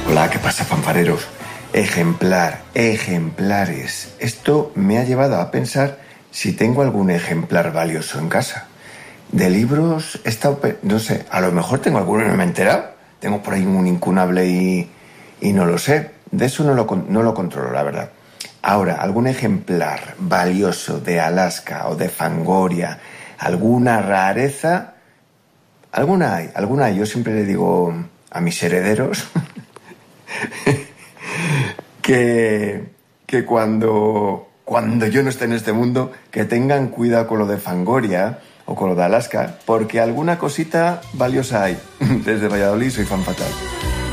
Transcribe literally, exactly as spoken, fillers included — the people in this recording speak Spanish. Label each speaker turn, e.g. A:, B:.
A: Hola, ¿qué pasa, fanfareros? Ejemplar, ejemplares. Esto me ha llevado a pensar si tengo algún ejemplar valioso en casa. De libros he estado, no sé, a lo mejor tengo alguno y no me he enterado. Tengo por ahí un incunable y, y no lo sé. De eso no lo, no lo controlo, la verdad. Ahora, algún ejemplar valioso de Alaska o de Fangoria, alguna rareza, alguna hay, alguna hay. Yo siempre le digo a mis herederos que, que cuando, cuando yo no esté en este mundo, que tengan cuidado con lo de Fangoria o con lo de Alaska, porque alguna cosita valiosa hay. Desde Valladolid soy fan fatal.